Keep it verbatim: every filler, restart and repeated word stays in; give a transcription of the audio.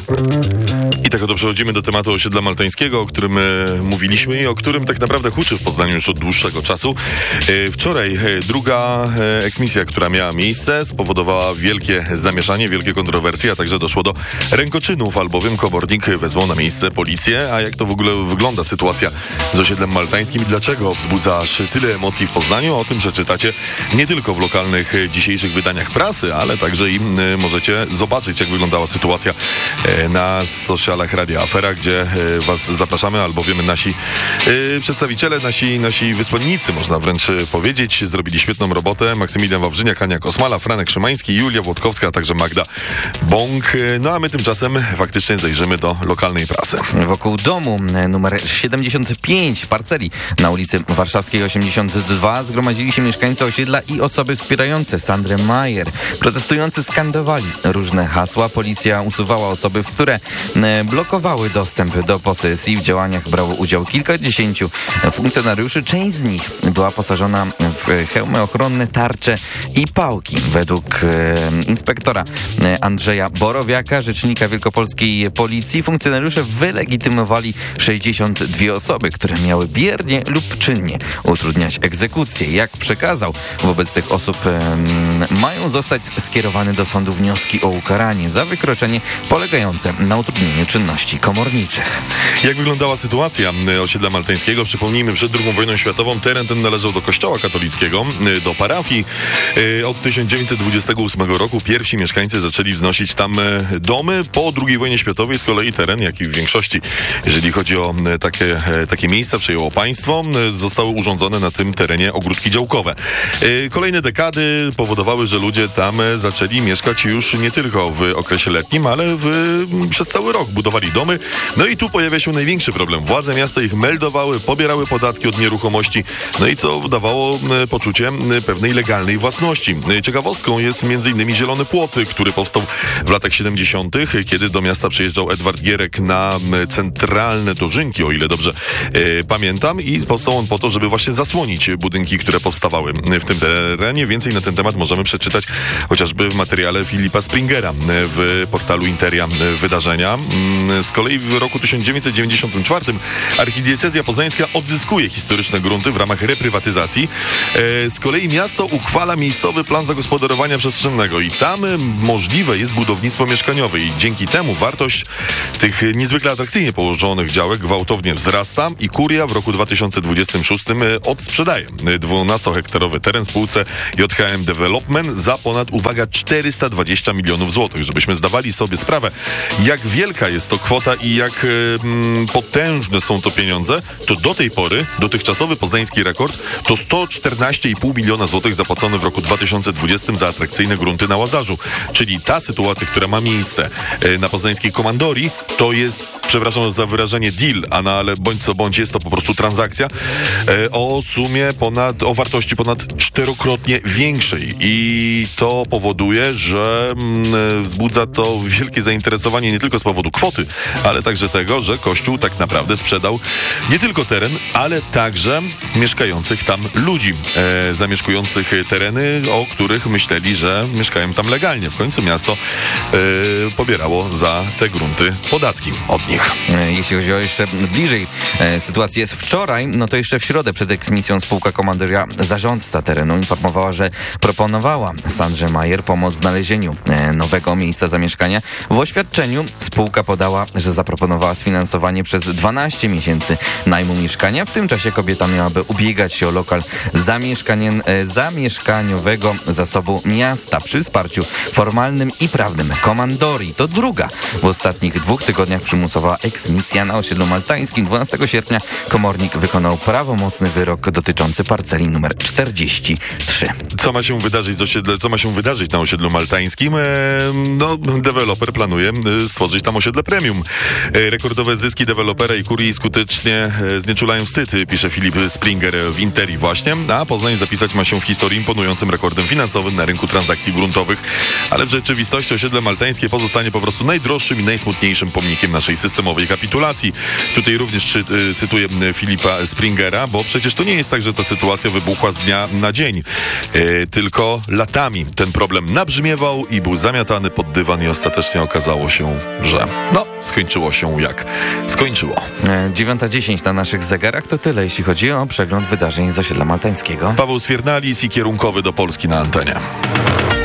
I tak oto przechodzimy do tematu osiedla maltańskiego, o którym e, mówiliśmy i o którym tak naprawdę huczy w Poznaniu już od dłuższego czasu. E, wczoraj e, druga e, eksmisja, która miała miejsce, spowodowała wielkie zamieszanie, wielkie kontrowersje, a także doszło do rękoczynów, albowiem komornik wezwał na miejsce policję. A jak to w ogóle wygląda sytuacja z osiedlem maltańskim i dlaczego wzbudza aż tyle emocji w Poznaniu? O tym przeczytacie nie tylko w lokalnych e, dzisiejszych wydaniach prasy, ale także i e, możecie zobaczyć, jak wyglądała sytuacja e, na social Radia Afera, gdzie e, was zapraszamy, albowiem nasi e, przedstawiciele, nasi, nasi wysłannicy, można wręcz powiedzieć, zrobili świetną robotę. Maksymilian Wawrzyniak, Ania Kosmala, Franek Szymański, Julia Włodkowska, a także Magda Bąk. No a my tymczasem faktycznie zajrzymy do lokalnej prasy. Wokół domu numer siedemdziesiąt pięć parceli na ulicy Warszawskiej osiemdziesiąt dwa zgromadzili się mieszkańcy osiedla i osoby wspierające Sandrę Majer. Protestujący skandowali różne hasła. Policja usuwała osoby, w które blokowały dostęp do posesji. W działaniach brało udział kilkadziesięciu funkcjonariuszy. Część z nich była posażona w hełmy ochronne, tarcze i pałki. Według e, inspektora Andrzeja Borowiaka, rzecznika wielkopolskiej policji, funkcjonariusze wylegitymowali sześćdziesiąt dwie osoby, które miały biernie lub czynnie utrudniać egzekucję. Jak przekazał, wobec tych osób e, mają zostać skierowane do sądu wnioski o ukaranie za wykroczenie polegające na utrudnieniu czynności komorniczych. Jak wyglądała sytuacja osiedla maltańskiego? Przypomnijmy, przed drugą wojną światową teren ten należał do kościoła katolickiego, do parafii. Od tysiąc dziewięćset dwudziestego ósmego roku pierwsi mieszkańcy zaczęli wznosić tam domy. Po drugiej wojnie światowej z kolei teren, jak i w większości, jeżeli chodzi o takie, takie miejsca, przejęło państwo, zostały urządzone na tym terenie ogródki działkowe. Kolejne dekady powodowały, że ludzie tam zaczęli mieszkać już nie tylko w okresie letnim, ale w, przez cały rok. Budowali domy. No i tu pojawia się największy problem. Władze miasta ich meldowały, pobierały podatki od nieruchomości, no i co dawało poczucie pewnej legalnej własności. Ciekawostką jest między innymi Zielony Płot, który powstał w latach siedemdziesiątych, kiedy do miasta przyjeżdżał Edward Gierek na centralne dożynki, o ile dobrze e, pamiętam, i powstał on po to, żeby właśnie zasłonić budynki, które powstawały w tym terenie. Więcej na ten temat możemy przeczytać chociażby w materiale Filipa Springera w portalu Interia Wydarzenia. Z kolei w roku tysiąc dziewięćset dziewięćdziesiątym czwartym archidiecezja poznańska odzyskuje historyczne grunty w ramach reprywatyzacji. Z kolei miasto uchwala miejscowy plan zagospodarowania przestrzennego i tam możliwe jest budownictwo mieszkaniowe i dzięki temu wartość tych niezwykle atrakcyjnie położonych działek gwałtownie wzrasta i kuria w roku dwa tysiące dwudziestym szóstym odsprzedaje dwunastohektarowy teren spółce J H M Development za ponad, uwaga, czterysta dwadzieścia milionów złotych. Żebyśmy zdawali sobie sprawę, jak wielka jest to kwota i jak mm, potężne są to pieniądze, to do tej pory dotychczasowy poznański rekord to sto czternaście i pół miliona złotych zapłacone w roku dwa tysiące dwudziestym za atrakcyjne grunty na Łazarzu. Czyli ta sytuacja, która ma miejsce e, na poznańskiej Komandorii, to jest, przepraszam za wyrażenie, deal, a no, ale bądź co bądź jest to po prostu transakcja e, o sumie ponad, o wartości ponad czterokrotnie większej i to powoduje, że mm, wzbudza to wielkie zainteresowanie nie tylko z powodu kwoty, ale także tego, że Kościół tak naprawdę sprzedał nie tylko teren, ale także mieszkających tam ludzi, e, zamieszkujących tereny, o których myśleli, że mieszkają tam legalnie. W końcu miasto e, pobierało za te grunty podatki od nich. Jeśli chodzi o jeszcze bliżej e, sytuację jest wczoraj, no to jeszcze w środę przed eksmisją spółka Komandoria, zarządca terenu, informowała, że proponowała Sandrze Majer pomoc w znalezieniu e, nowego miejsca zamieszkania. W oświadczeniu spółka podała, że zaproponowała sfinansowanie przez dwanaście miesięcy najmu mieszkania. W tym czasie kobieta miałaby ubiegać się o lokal e, zamieszkaniowego zasobu miasta przy wsparciu formalnym i prawnym Komandorii. To druga w ostatnich dwóch tygodniach przymusowa eksmisja na osiedlu maltańskim. dwunastego sierpnia komornik wykonał prawomocny wyrok dotyczący parceli numer czterdzieści trzy. Co ma się wydarzyć z osiedle, co ma się wydarzyć na osiedlu maltańskim? E, no, deweloper planuje stworzyć tam osiedle premium. E, rekordowe zyski dewelopera i kurii skutecznie e, znieczulają wstyd, pisze Filip Springer w Interi właśnie, a Poznań zapisać ma się w historii imponującym rekordem finansowym na rynku transakcji gruntowych. Ale w rzeczywistości osiedle maltańskie pozostanie po prostu najdroższym i najsmutniejszym pomnikiem naszej systematyki. systemowej kapitulacji. Tutaj również czy, cytuję Filipa Springera, bo przecież to nie jest tak, że ta sytuacja wybuchła z dnia na dzień, e, tylko latami ten problem nabrzmiewał i był zamiatany pod dywan i ostatecznie okazało się, że no, skończyło się jak skończyło. dziewiąta dziesięć na naszych zegarach to tyle, jeśli chodzi o przegląd wydarzeń z osiedla maltańskiego. Paweł Sfiernalis i kierunkowy do Polski na antenie.